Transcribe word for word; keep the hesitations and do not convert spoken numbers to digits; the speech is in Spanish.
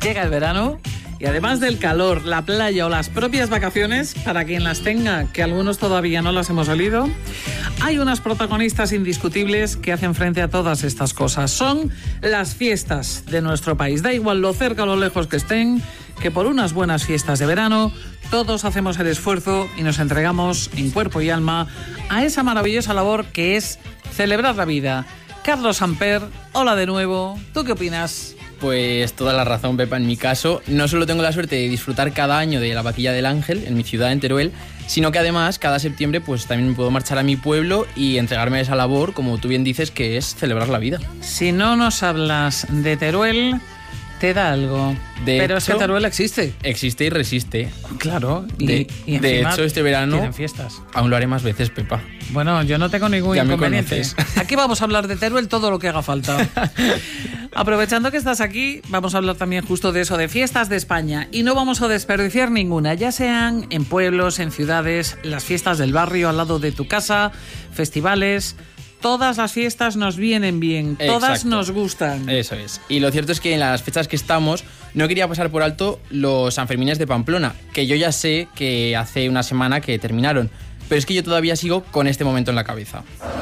Llega el verano y además del calor, la playa o las propias vacaciones, para quien las tenga, que algunos todavía no las hemos olido, hay unas protagonistas indiscutibles que hacen frente a todas estas cosas. Son las fiestas de nuestro país. Da igual lo cerca o lo lejos que estén, que por unas buenas fiestas de verano todos hacemos el esfuerzo y nos entregamos en cuerpo y alma a esa maravillosa labor que es celebrar la vida. Carlos Samper, hola de nuevo. ¿Tú qué opinas? Pues toda la razón, Pepa. En mi caso, no solo tengo la suerte de disfrutar cada año de la Vaquilla del Ángel en mi ciudad, en Teruel, sino que además cada septiembre pues también puedo marchar a mi pueblo y entregarme a esa labor, como tú bien dices, que es celebrar la vida. Si no nos hablas de Teruel, te da algo. De Pero hecho, es que Teruel existe. Existe y resiste. Claro. Y, De, y de hecho, este verano tienen fiestas. Aún lo haré más veces, Pepa. Bueno, yo no tengo ningún Ya me inconveniente. conoces. Aquí vamos a hablar de Teruel todo lo que haga falta. Aprovechando que estás aquí, vamos a hablar también justo de eso, de fiestas de España. Y no vamos a desperdiciar ninguna, ya sean en pueblos, en ciudades, las fiestas del barrio al lado de tu casa, festivales. Todas las fiestas nos vienen bien, todas Exacto. nos gustan. Eso es. Y lo cierto es que en las fechas que estamos no quería pasar por alto los Sanfermines de Pamplona, que yo ya sé que hace una semana que terminaron, pero es que yo todavía sigo con este momento en la cabeza.